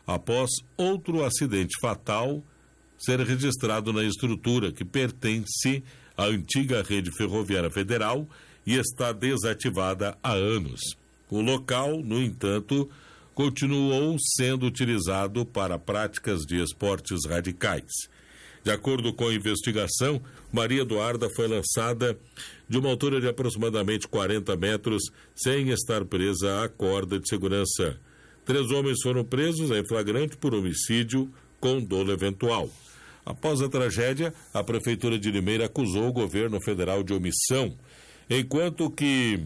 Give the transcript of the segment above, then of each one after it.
após outro acidente fatal ser registrado na estrutura que pertence à antiga rede ferroviária federal e está desativada há anos. O local, no entanto, continuou sendo utilizado para práticas de esportes radicais. De acordo com a investigação, Maria Eduarda foi lançada de uma altura de aproximadamente 40 metros sem estar presa à corda de segurança. 3 homens foram presos em flagrante por homicídio com dolo eventual. Após a tragédia, a Prefeitura de Limeira acusou o governo federal de omissão, enquanto que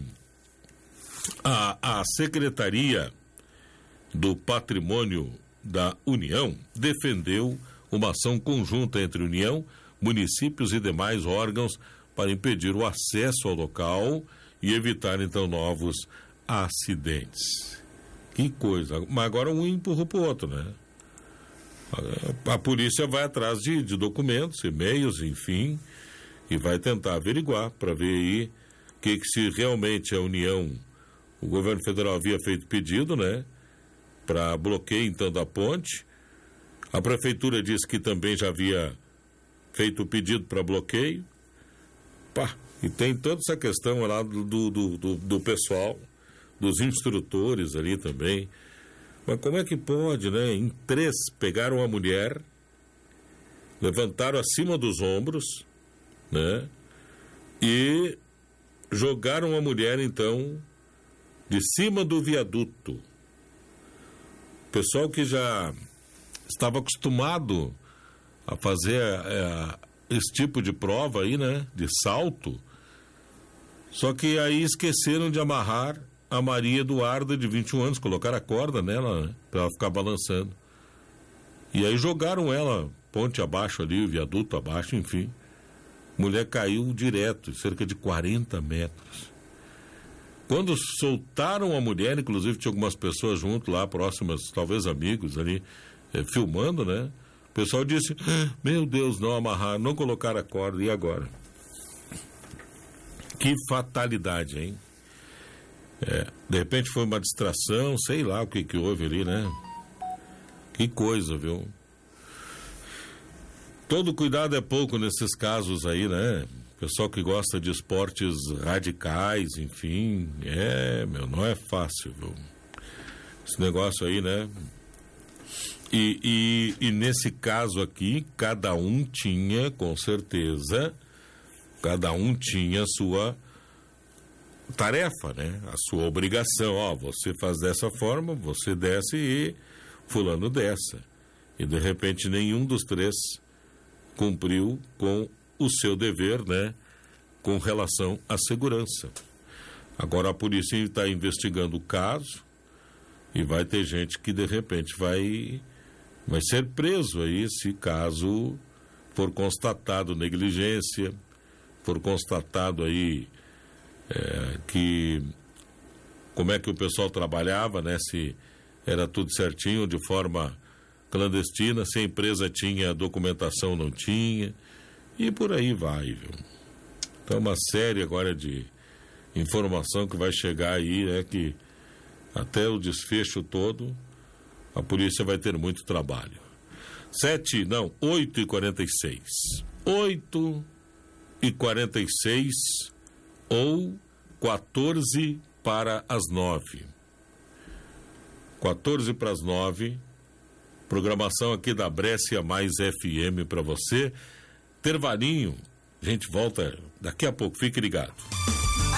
a Secretaria do Patrimônio da União defendeu uma ação conjunta entre União, municípios e demais órgãos para impedir o acesso ao local e evitar, então, novos acidentes. Que coisa. Mas agora um empurra para o outro, né? A polícia vai atrás de documentos, e-mails, enfim, e vai tentar averiguar para ver aí que se realmente a União, o governo federal havia feito pedido, né? Para bloqueio, então, da ponte. A prefeitura disse que também já havia feito o pedido para bloqueio. E tem toda essa questão lá do pessoal, dos instrutores ali também. Mas como é que pode, né? Em 3 pegaram a mulher, levantaram acima dos ombros, né? E jogaram a mulher, então, de cima do viaduto. Pessoal que já estava acostumado a fazer esse tipo de prova aí, né? De salto. Só que aí esqueceram de amarrar a Maria Eduarda, de 21 anos, colocaram a corda nela, né? Para ela ficar balançando. E aí jogaram ela ponte abaixo ali, o viaduto abaixo, enfim. Mulher caiu direto, cerca de 40 metros. Quando soltaram a mulher, inclusive tinha algumas pessoas junto lá, próximas, talvez amigos ali, filmando, né? O pessoal disse, meu Deus, não amarrar, não colocar a corda, e agora? Que fatalidade, hein? De repente foi uma distração, sei lá o que houve ali, né? Que coisa, viu? Todo cuidado é pouco nesses casos aí, né? Pessoal que gosta de esportes radicais, enfim, não é fácil, viu? Esse negócio aí, né? E nesse caso aqui, cada um tinha, com certeza, a sua tarefa, né? A sua obrigação. Você faz dessa forma, você desce e fulano desce. E de repente nenhum dos 3 cumpriu com o seu dever, né? Com relação à segurança. Agora a polícia está investigando o caso e vai ter gente que de repente vai ser preso aí se caso for constatado negligência, for constatado aí que como é que o pessoal trabalhava, né? Se era tudo certinho, de forma clandestina, se a empresa tinha documentação, não tinha, e por aí vai, viu? Então uma série agora de informação que vai chegar aí, né? Que até o desfecho todo a polícia vai ter muito trabalho. 8h46. 8h46 ou 14 para as 9. 14 para as 9. Programação aqui da Brescia Mais FM para você. Intervalinho. A gente volta daqui a pouco. Fique ligado.